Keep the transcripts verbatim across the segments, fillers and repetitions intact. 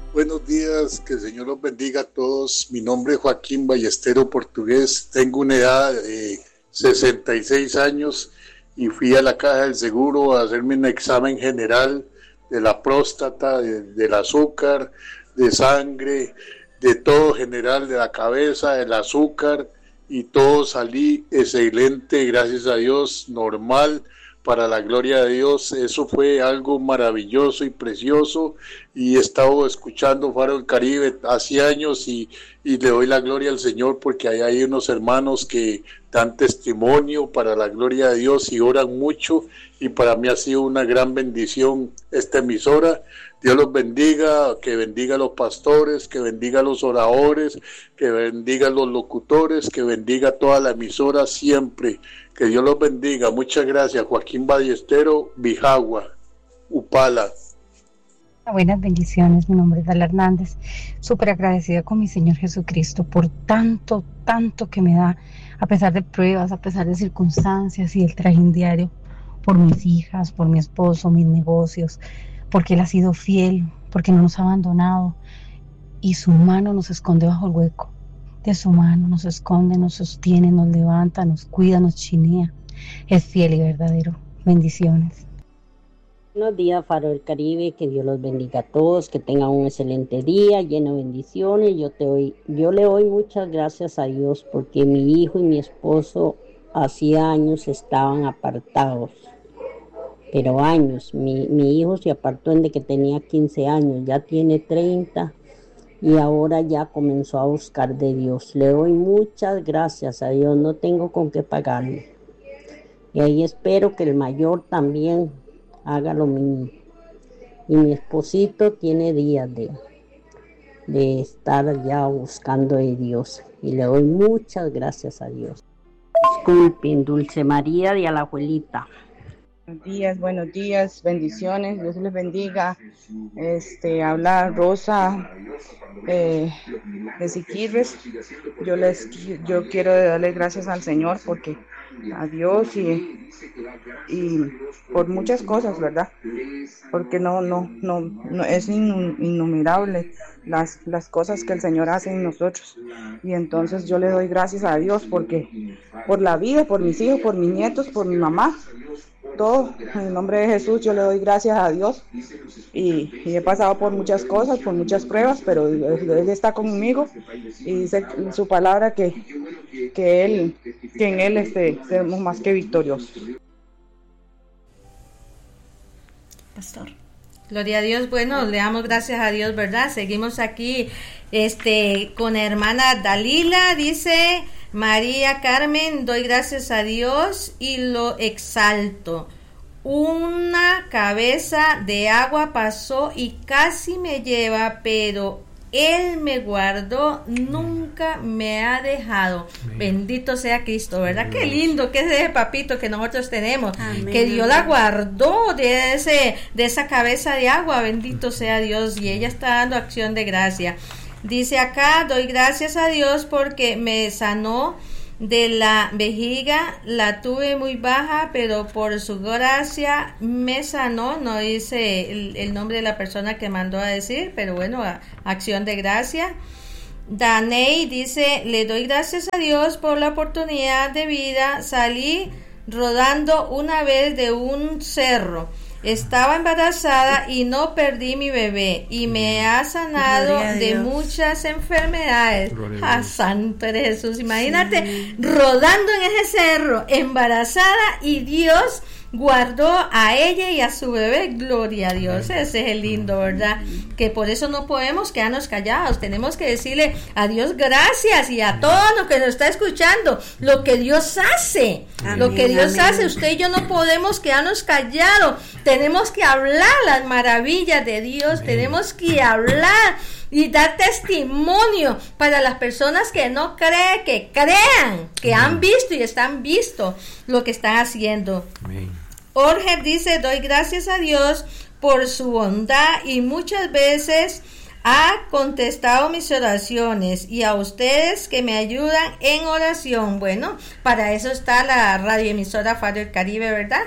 Buenos días, que el Señor los bendiga a todos. Mi nombre es Joaquín Ballestero Portugués, tengo una edad de sesenta y seis años y fui a la Caja del Seguro a hacerme un examen general de la próstata, de, del azúcar, de sangre, de todo general, de la cabeza, del azúcar, y todo salí excelente, gracias a Dios, normal, para la gloria de Dios. Eso fue algo maravilloso y precioso, y he estado escuchando Faro del Caribe hace años y, y le doy la gloria al Señor porque ahí hay unos hermanos que dan testimonio para la gloria de Dios y oran mucho, y para mí ha sido una gran bendición esta emisora. Dios los bendiga, que bendiga a los pastores, que bendiga a los oradores, que bendiga a los locutores, que bendiga a toda la emisora siempre. Que Dios los bendiga. Muchas gracias. Joaquín Ballestero, Bijagua, Upala. Buenas bendiciones, mi nombre es Dala Hernández, súper agradecida con mi Señor Jesucristo por tanto, tanto que me da, a pesar de pruebas, a pesar de circunstancias y el trajín diario, por mis hijas, por mi esposo, mis negocios, porque Él ha sido fiel, porque no nos ha abandonado, y su mano nos esconde bajo el hueco de su mano, nos esconde, nos sostiene, nos levanta, nos cuida, nos chinea. Es fiel y verdadero. Bendiciones. Buenos días, Faro del Caribe, que Dios los bendiga a todos, que tengan un excelente día, lleno de bendiciones. Yo, te doy, yo le doy muchas gracias a Dios porque mi hijo y mi esposo hacía años estaban apartados, pero años. Mi, mi hijo se apartó desde que tenía quince años, ya tiene treinta y ahora ya comenzó a buscar de Dios. Le doy muchas gracias a Dios, no tengo con qué pagarle. Y ahí espero que el mayor también haga lo mismo. Y mi esposito tiene días de, de estar ya buscando de Dios. Y le doy muchas gracias a Dios. Disculpen, Dulce María de Alajuelita. Buenos días, buenos días, bendiciones, Dios les bendiga. Este, habla Rosa eh, de Siquirres. Yo les, yo quiero darle gracias al Señor porque a Dios y, y por muchas cosas, ¿verdad? Porque no, no, no, no es innumerable las, las cosas que el Señor hace en nosotros. Y entonces yo le doy gracias a Dios porque por la vida, por mis hijos, por mis nietos, por mi mamá. Todo, en el nombre de Jesús yo le doy gracias a Dios y, y he pasado por muchas cosas, por muchas pruebas, pero Él, Él está conmigo y dice en su palabra que, que, él, que en Él este, seremos más que victoriosos. Pastor. Gloria a Dios. Bueno, le damos gracias a Dios, ¿verdad? Seguimos aquí este, con la hermana Dalila, dice María Carmen, doy gracias a Dios y lo exalto. Una cabeza de agua pasó y casi me lleva, pero Él me guardó, nunca me ha dejado. Amén. Bendito sea Cristo, ¿verdad? Amén. Qué lindo que es ese papito que nosotros tenemos. Amén. Que Dios la guardó de ese de esa cabeza de agua. Bendito sea Dios. Y ella está dando acción de gracia. Dice acá, doy gracias a Dios porque me sanó de la vejiga, la tuve muy baja, pero por su gracia me sanó. No dice el, el nombre de la persona que mandó a decir, pero bueno, a, acción de gracia. Daney dice, le doy gracias a Dios por la oportunidad de vida. Salí rodando una vez de un cerro. Estaba embarazada y no perdí mi bebé y me ha sanado de muchas enfermedades. ¡Ah, santo eres Jesús! Imagínate, sí, rodando en ese cerro, embarazada, y Dios guardó a ella y a su bebé. Gloria a Dios. Ese es el lindo, ¿verdad? Que por eso no podemos quedarnos callados, tenemos que decirle a Dios gracias, y a todos los que nos está escuchando, lo que Dios hace. Amén, lo que Dios amén. hace, usted y yo no podemos quedarnos callados, tenemos que hablar las maravillas de Dios, amén. Tenemos que hablar y dar testimonio para las personas que no creen, que crean, que amén. Han visto y están visto lo que están haciendo. Amén. Jorge dice, doy gracias a Dios por su bondad y muchas veces ha contestado mis oraciones, y a ustedes que me ayudan en oración. Bueno, para eso está la radioemisora Faro del Caribe, ¿verdad?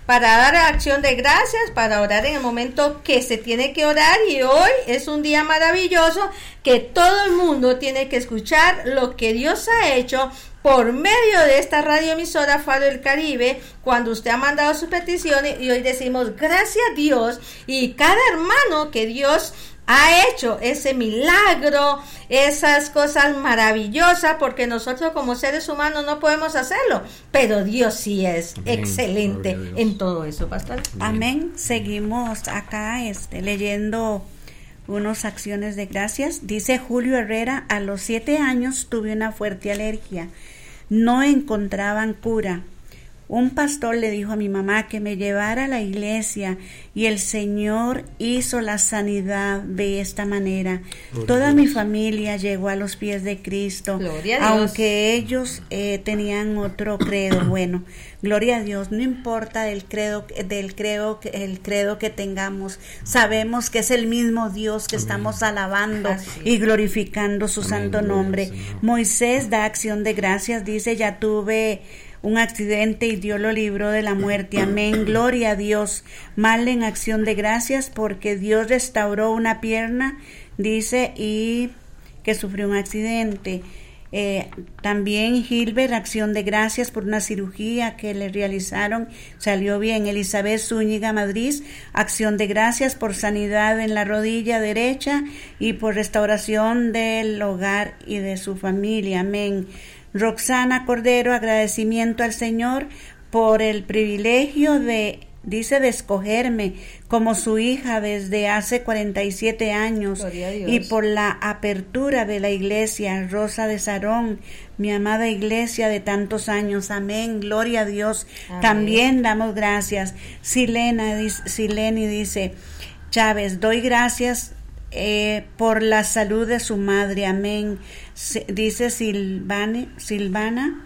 para dar acción de gracias, para orar en el momento que se tiene que orar, y hoy es un día maravilloso que todo el mundo tiene que escuchar lo que Dios ha hecho por medio de esta radioemisora Faro del Caribe, cuando usted ha mandado sus peticiones, y hoy decimos gracias a Dios y cada hermano que Dios ha hecho ese milagro, esas cosas maravillosas, porque nosotros como seres humanos no podemos hacerlo, pero Dios sí es Amén. Excelente en todo eso, pastor. Amén. Seguimos acá este, leyendo unas acciones de gracias. Dice Julio Herrera: a los siete años tuve una fuerte alergia, no encontraban cura. Un pastor le dijo a mi mamá que me llevara a la iglesia y el Señor hizo la sanidad de esta manera. Gloria Toda mi familia llegó a los pies de Cristo, aunque ellos eh, tenían otro credo. Bueno, gloria a Dios, no importa del credo, del credo, el credo que tengamos, sabemos que es el mismo Dios que Amén. Estamos alabando Así. Y glorificando su Amén. Santo nombre. Moisés da acción de gracias, dice: ya tuve un accidente y Dios lo libró de la muerte. Amén, gloria a Dios. Mal en acción de gracias porque Dios restauró una pierna, dice, y que sufrió un accidente. Eh, también Gilbert, acción de gracias por una cirugía que le realizaron, salió bien. Elizabeth Zúñiga Madrid, acción de gracias por sanidad en la rodilla derecha y por restauración del hogar y de su familia. Amén. Roxana Cordero, agradecimiento al Señor por el privilegio de, dice, de escogerme como su hija desde hace cuarenta y siete años y por la apertura de la iglesia Rosa de Sarón, mi amada iglesia de tantos años. Amén, gloria a Dios. Amén. También damos gracias. Silena, Sileni dice: Chávez, doy gracias Eh, por la salud de su madre. Amén. Se, dice Silvane, Silvana: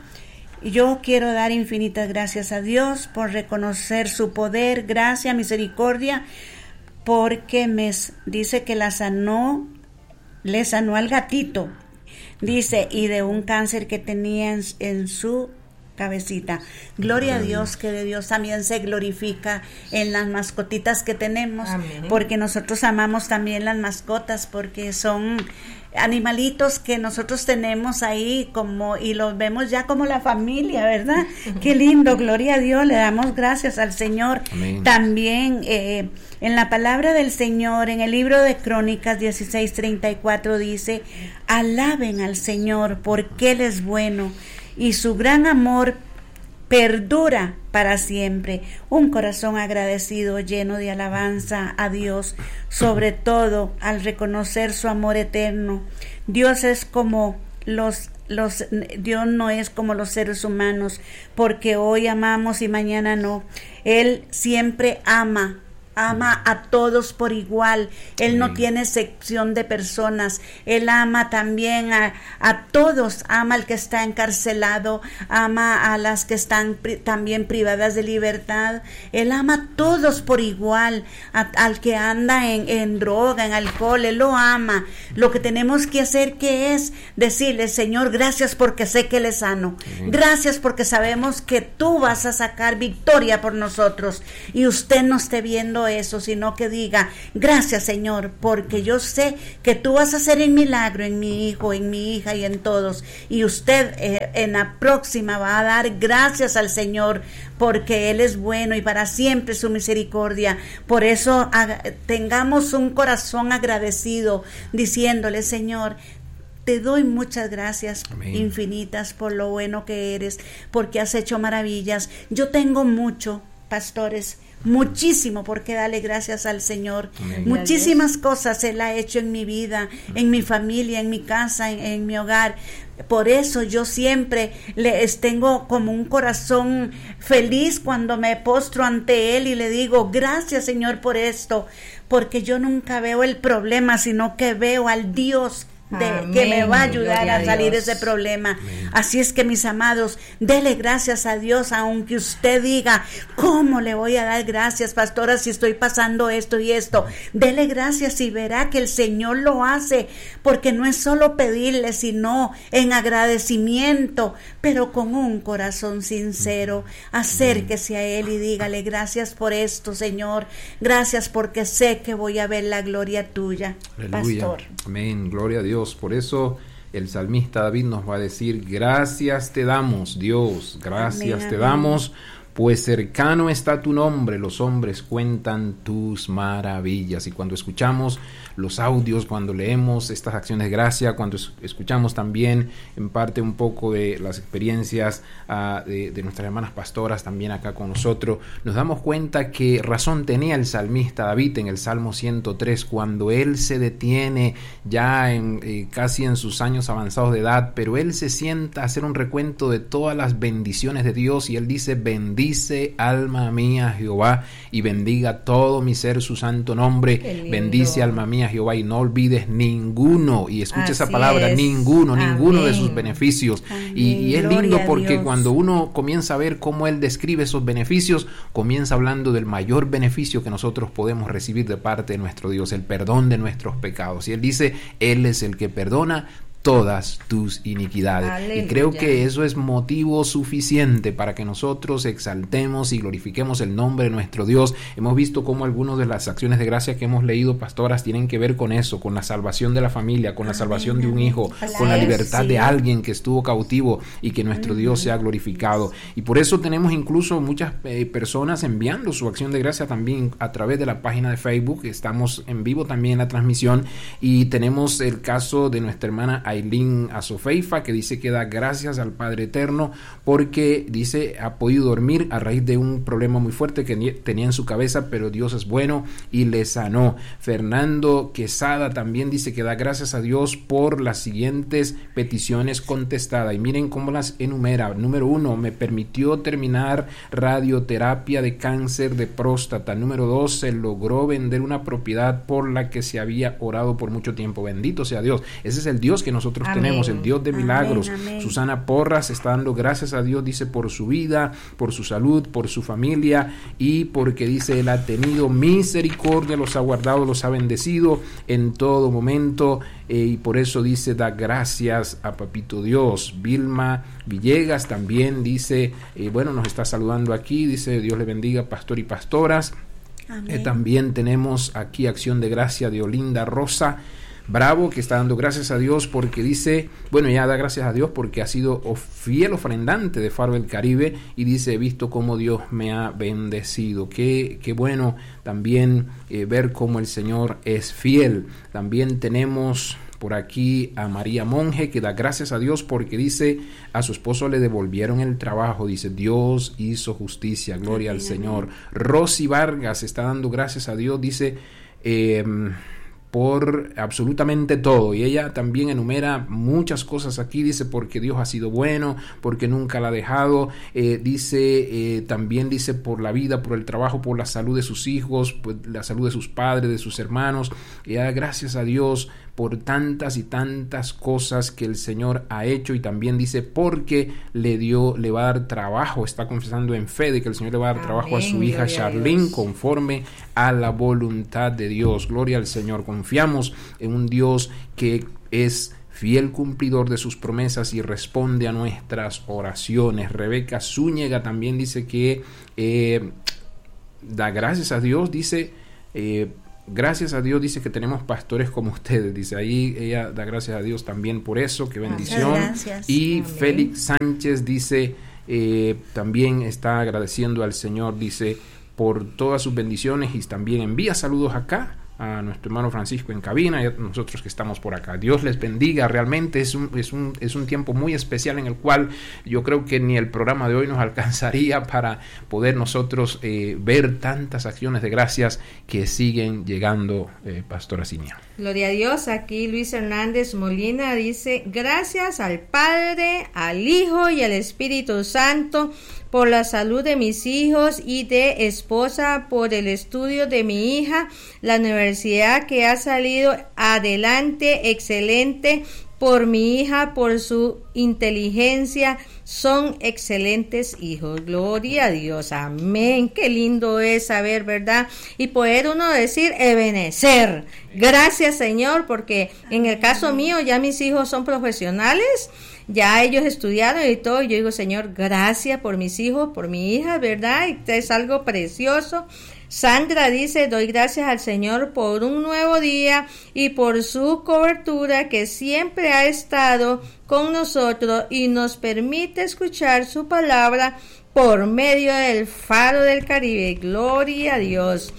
yo quiero dar infinitas gracias a Dios por reconocer su poder, gracia, misericordia, porque me dice que la sanó, le sanó al gatito, dice, y de un cáncer que tenía en, en su cabecita. Gloria Amén. A Dios, que de Dios también se glorifica en las mascotitas que tenemos. Amén. Porque nosotros amamos también las mascotas, porque son animalitos que nosotros tenemos ahí como y los vemos ya como la familia, ¿verdad? Qué lindo, gloria a Dios, le damos gracias al Señor. Amén. También eh, en la palabra del Señor, en el libro de Crónicas dieciséis treinta y cuatro dice: alaben al Señor porque Él es bueno y su gran amor perdura para siempre. Un corazón agradecido, lleno de alabanza a Dios, sobre todo al reconocer su amor eterno. Dios es como los los Dios no es como los seres humanos, porque hoy amamos y mañana no. Él siempre ama. Ama a todos por igual. Él no tiene excepción de personas. Él ama también a, a todos. Ama al que está encarcelado. Ama a las que están pri, también privadas de libertad. Él ama a todos por igual. A, al que anda en, en droga, en alcohol. Él lo ama. Lo que tenemos que hacer que es decirle: Señor, gracias porque sé que Él es sano. Gracias porque sabemos que tú vas a sacar victoria por nosotros. Y usted no esté viendo eso, sino que diga: gracias, Señor, porque yo sé que tú vas a hacer el milagro en mi hijo, en mi hija y en todos, y usted eh, en la próxima va a dar gracias al Señor, porque Él es bueno y para siempre su misericordia. Por eso haga, tengamos un corazón agradecido, diciéndole: Señor, te doy muchas gracias Amén. Infinitas por lo bueno que eres, porque has hecho maravillas. Yo tengo mucho, pastores, muchísimo por qué darle gracias al Señor. Amén. Muchísimas cosas Él ha hecho en mi vida, en mi familia, en mi casa, en, en mi hogar. Por eso yo siempre les tengo como un corazón feliz cuando me postro ante Él y le digo: gracias, Señor, por esto, porque yo nunca veo el problema, sino que veo al Dios De, Amén. que me va a ayudar Gloria a salir de Dios. ese problema. Amén. Así es que, mis amados, dele gracias a Dios, aunque usted diga, ¿cómo le voy a dar gracias, pastora, si estoy pasando esto y esto? Dele gracias y verá que el Señor lo hace, porque no es solo pedirle, sino en agradecimiento, pero con un corazón sincero. Acérquese a Él y dígale, gracias por esto, Señor, gracias porque sé que voy a ver la gloria tuya. Aleluya. Pastor. Amén. Gloria a Dios. Por eso el salmista David nos va a decir, gracias te damos, Dios, gracias Amén, te amén. damos, pues cercano está tu nombre, los hombres cuentan tus maravillas. Y cuando escuchamos los audios, cuando leemos estas acciones de gracia, cuando es, escuchamos también en parte un poco de las experiencias uh, de, de nuestras hermanas pastoras también acá con nosotros, nos damos cuenta que razón tenía el salmista David en el Salmo ciento tres, cuando él se detiene ya en, eh, casi en sus años avanzados de edad, pero él se sienta a hacer un recuento de todas las bendiciones de Dios, y él dice, bendice alma mía Jehová, y bendiga todo mi ser su santo nombre. Bendice alma mía Jehová, y no olvides ninguno, y escucha Así esa palabra, es. ninguno, Amén. ninguno de sus beneficios. Y, y es Gloria lindo a porque Dios. cuando uno comienza a ver cómo él describe esos beneficios, comienza hablando del mayor beneficio que nosotros podemos recibir de parte de nuestro Dios, el perdón de nuestros pecados. Y él dice, él es el que perdona todas tus iniquidades. Aleluya. Y creo que eso es motivo suficiente para que nosotros exaltemos y glorifiquemos el nombre de nuestro Dios. Hemos visto cómo algunas de las acciones de gracia que hemos leído, pastoras, tienen que ver con eso, con la salvación de la familia, con la Amén, salvación de un amén. hijo, Claro, con la libertad sí. de alguien que estuvo cautivo, y que nuestro Dios sea glorificado. Y por eso tenemos incluso muchas eh, personas enviando su acción de gracia también a través de la página de Facebook. Estamos en vivo también en la transmisión, y tenemos el caso de nuestra hermana Aileen Azofeifa, que dice que da gracias al Padre Eterno porque dice ha podido dormir a raíz de un problema muy fuerte que tenía en su cabeza, pero Dios es bueno y le sanó. Fernando Quesada también dice que da gracias a Dios por las siguientes peticiones contestadas, y miren cómo las enumera. Número uno, me permitió terminar radioterapia de cáncer de próstata. Número dos, se logró vender una propiedad por la que se había orado por mucho tiempo. Bendito sea Dios. Ese es el Dios que nosotros Amén. tenemos, el Dios de milagros. Amén, amén. Susana Porras está dando gracias a Dios, dice, por su vida, por su salud, por su familia, y porque dice, él ha tenido misericordia, los ha guardado, los ha bendecido en todo momento, eh, y por eso dice, da gracias a Papito Dios. Vilma Villegas también dice, eh, bueno, nos está saludando aquí, dice, Dios le bendiga, pastor y pastoras. Eh, también tenemos aquí acción de gracia de Olinda Rosa Bravo, que está dando gracias a Dios porque dice, bueno, ya da gracias a Dios porque ha sido fiel ofrendante de Faro del Caribe, y dice, he visto cómo Dios me ha bendecido. Qué, qué bueno también eh, ver cómo el Señor es fiel. También tenemos por aquí a María Monge, que da gracias a Dios porque dice, a su esposo le devolvieron el trabajo, dice, Dios hizo justicia, gloria al Señor. Rosy Vargas está dando gracias a Dios, dice, eh, por absolutamente todo, y ella también enumera muchas cosas aquí, dice, porque Dios ha sido bueno, porque nunca la ha dejado, eh, dice, eh, también dice, por la vida, por el trabajo, por la salud de sus hijos, pues, la salud de sus padres, de sus hermanos. Y da gracias a Dios por tantas y tantas cosas que el Señor ha hecho, y también dice, porque le dio, le va a dar trabajo, está confesando en fe de que el Señor le va a dar Amén, trabajo a su hija gloria a Charlene, Dios. conforme a la voluntad de Dios. Gloria al Señor. Confiamos en un Dios que es fiel cumplidor de sus promesas y responde a nuestras oraciones. Rebeca Zúñiga también dice que eh, da gracias a Dios, dice, eh, gracias a Dios, dice que tenemos pastores como ustedes, dice, ahí ella da gracias a Dios también por eso, qué bendición. Gracias. Y Amén. Félix Sánchez dice, eh, también está agradeciendo al Señor, dice, por todas sus bendiciones, y también envía saludos acá a nuestro hermano Francisco en cabina y a nosotros que estamos por acá. Dios les bendiga. Realmente es un, es un, es un tiempo muy especial en el cual yo creo que ni el programa de hoy nos alcanzaría para poder nosotros eh, ver tantas acciones de gracias que siguen llegando, eh, Pastora Cinia. Gloria a Dios. Aquí Luis Hernández Molina dice, gracias al Padre, al Hijo y al Espíritu Santo por la salud de mis hijos y de esposa, por el estudio de mi hija, la universidad que ha salido adelante, excelente, por mi hija, por su inteligencia, son excelentes hijos. Gloria a Dios, amén. Qué lindo es saber, ¿verdad? Y poder uno decir, ebenecer. Gracias, Señor, porque en el caso mío ya mis hijos son profesionales, ya ellos estudiaron y todo. Yo digo, Señor, gracias por mis hijos, por mi hija, ¿verdad? Y es algo precioso. Sandra dice, doy gracias al Señor por un nuevo día y por su cobertura que siempre ha estado con nosotros y nos permite escuchar su palabra por medio del Faro del Caribe. Gloria a Dios.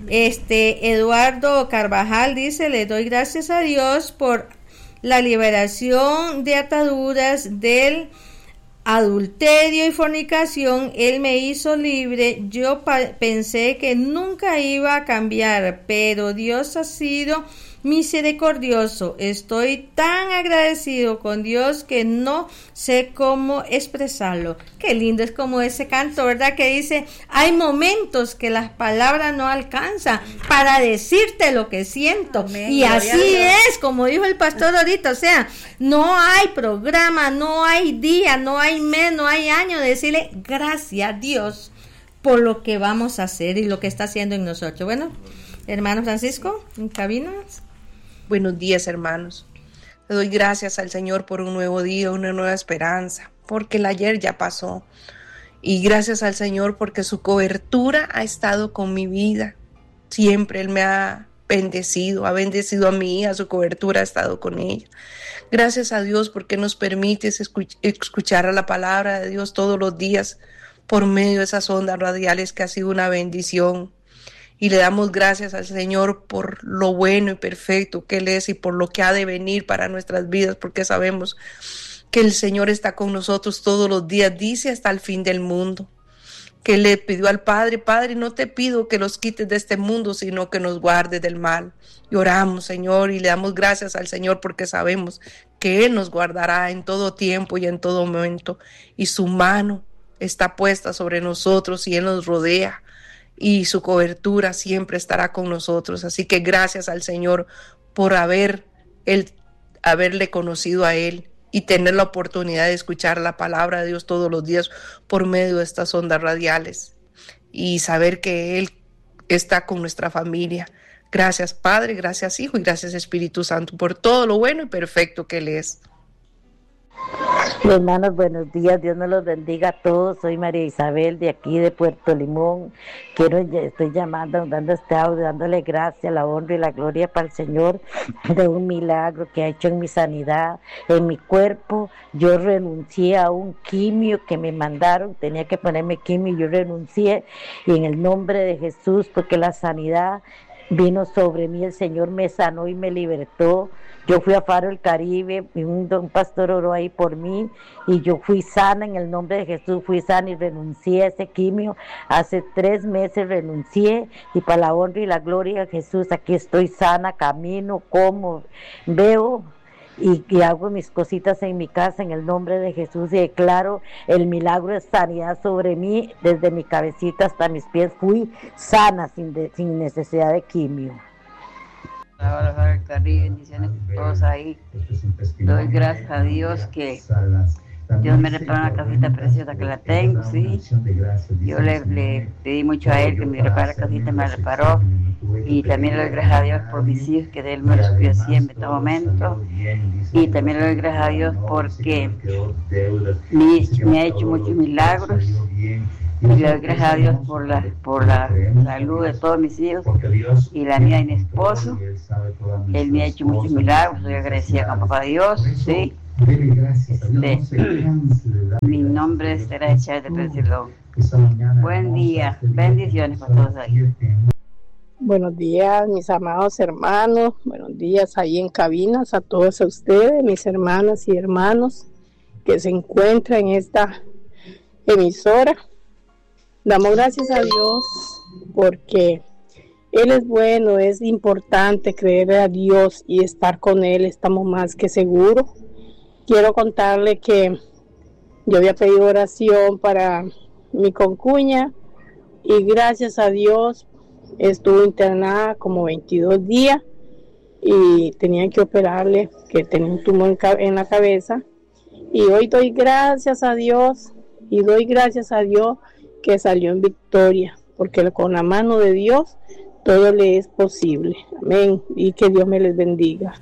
Este Eduardo Carvajal dice, le doy gracias a Dios por la liberación de ataduras del adulterio y fornicación. Él me hizo libre. Yo pensé que nunca iba a cambiar, pero Dios ha sido misericordioso. Estoy tan agradecido con Dios que no sé cómo expresarlo. Qué lindo es como ese canto, ¿verdad? Que dice, hay momentos que las palabras no alcanzan para decirte lo que siento. Amén. Y así es, como dijo el pastor ahorita, o sea, no hay programa, no hay día, no hay mes, no hay año de decirle gracias a Dios por lo que vamos a hacer y lo que está haciendo en nosotros. Bueno, hermano Francisco, en cabinas. Buenos días, hermanos. Le doy gracias al Señor por un nuevo día, una nueva esperanza, porque el ayer ya pasó. Y gracias al Señor porque su cobertura ha estado con mi vida. Siempre Él me ha bendecido, ha bendecido a mi hija, su cobertura ha estado con ella. Gracias a Dios porque nos permites escuch- escuchar a la palabra de Dios todos los días por medio de esas ondas radiales, que ha sido una bendición. Y le damos gracias al Señor por lo bueno y perfecto que Él es y por lo que ha de venir para nuestras vidas, porque sabemos que el Señor está con nosotros todos los días, dice hasta el fin del mundo, que le pidió al Padre, Padre, no te pido que los quites de este mundo, sino que nos guardes del mal. Y oramos, Señor, y le damos gracias al Señor porque sabemos que Él nos guardará en todo tiempo y en todo momento, y su mano está puesta sobre nosotros y Él nos rodea. Y su cobertura siempre estará con nosotros. Así que gracias al Señor por haber, él, haberle conocido a Él y tener la oportunidad de escuchar la palabra de Dios todos los días por medio de estas ondas radiales y saber que Él está con nuestra familia. Gracias, Padre, gracias, Hijo y gracias, Espíritu Santo, por todo lo bueno y perfecto que Él es. Hermanos, buenos días, Dios nos los bendiga a todos. Soy María Isabel de aquí de Puerto Limón. Quiero, estoy llamando, dando este audio, dándole gracias, la honra y la gloria para el Señor de un milagro que ha hecho en mi sanidad, en mi cuerpo. Yo renuncié a un quimio que me mandaron, tenía que ponerme quimio y yo renuncié, y en el nombre de Jesús, porque la sanidad vino sobre mí, el Señor me sanó y me libertó. Yo fui a Faro del Caribe y un, un pastor oró ahí por mí y yo fui sana en el nombre de Jesús, fui sana y renuncié a ese quimio. Hace tres meses renuncié y para la honra y la gloria de Jesús aquí estoy sana, camino, como, veo y, y hago mis cositas en mi casa en el nombre de Jesús y declaro el milagro de sanidad sobre mí desde mi cabecita hasta mis pies. Fui sana sin, de, sin necesidad de quimio. Ahora, ahora, Caribe, bendiciones a todos ahí. Doy gracias a Dios que Dios me reparó una casita preciosa que la tengo, sí. Yo le, le pedí mucho a Él que me reparara la casita, me la reparó. Y también le doy gracias a Dios por mis hijos, que de Él me los cuida siempre en todo momento. Y también le doy gracias a Dios porque me, me ha hecho muchos milagros. Y le doy gracias a Dios por la, por la salud de todos mis hijos y la mía y mi esposo. Él me ha hecho muchos milagros, estoy agradecida con papá Dios, sí. Este, mi nombre es Teresa de Pensilón. Buen día, bendiciones para todos ahí. Buenos días, mis amados hermanos, buenos días ahí en cabinas, a todos ustedes, mis hermanas y hermanos que se encuentran en esta emisora. Damos gracias a Dios porque Él es bueno, es importante creer a Dios y estar con Él, estamos más que seguros. Quiero contarle que yo había pedido oración para mi concuña, y gracias a Dios estuvo internada como veintidós días y tenían que operarle, que tenía un tumor en la cabeza. Y hoy doy gracias a Dios y doy gracias a Dios que salió en victoria, porque con la mano de Dios todo le es posible. Amén. Y que Dios me les bendiga.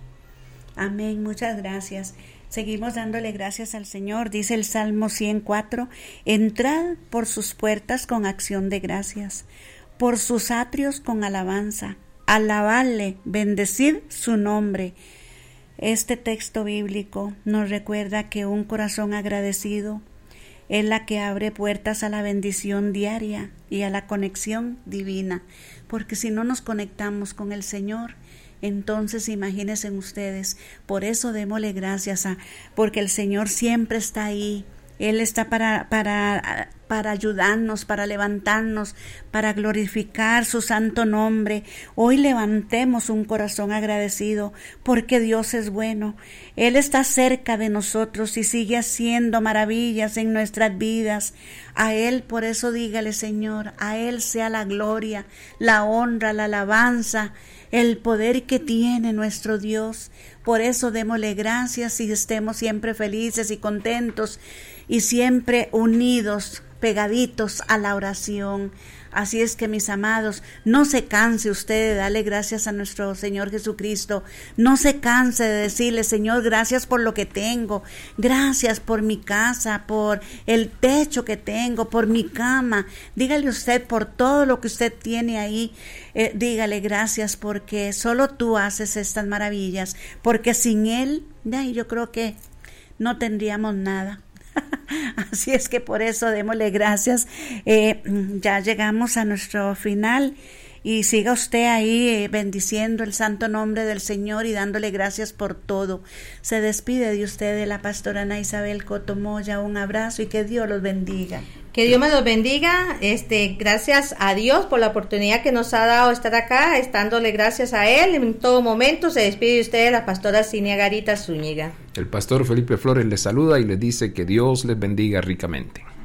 Amén. Muchas gracias. Seguimos dándole gracias al Señor. Dice el Salmo ciento cuatro, entrad por sus puertas con acción de gracias, por sus atrios con alabanza, alabadle, bendecid su nombre. Este texto bíblico nos recuerda que un corazón agradecido es la que abre puertas a la bendición diaria y a la conexión divina, porque si no nos conectamos con el Señor, entonces imagínense ustedes. Por eso démosle gracias a, porque el Señor siempre está ahí. Él está para, para, para ayudarnos, para levantarnos, para glorificar su santo nombre. Hoy levantemos un corazón agradecido porque Dios es bueno. Él está cerca de nosotros y sigue haciendo maravillas en nuestras vidas. A Él, por eso dígale, Señor, a Él sea la gloria, la honra, la alabanza, el poder que tiene nuestro Dios. Por eso démosle gracias y estemos siempre felices y contentos y siempre unidos, pegaditos a la oración. Así es que, mis amados, no se canse usted de darle gracias a nuestro Señor Jesucristo. No se canse de decirle, Señor, gracias por lo que tengo. Gracias por mi casa, por el techo que tengo, por mi cama. Dígale usted por todo lo que usted tiene ahí. Eh, dígale gracias porque solo tú haces estas maravillas. Porque sin Él, ay, yo creo que no tendríamos nada. Así es que por eso démosle gracias. Eh, ya llegamos a nuestro final y siga usted ahí eh, bendiciendo el santo nombre del Señor y dándole gracias por todo. Se despide de usted de la pastora Ana Isabel Cotomoya. Un abrazo y que Dios los bendiga. Que Dios me los bendiga. Este, gracias a Dios por la oportunidad que nos ha dado estar acá, estándole gracias a Él en todo momento. Se despide de usted la pastora Cinia Garita Zúñiga. El pastor Felipe Flores les saluda y les dice que Dios les bendiga ricamente.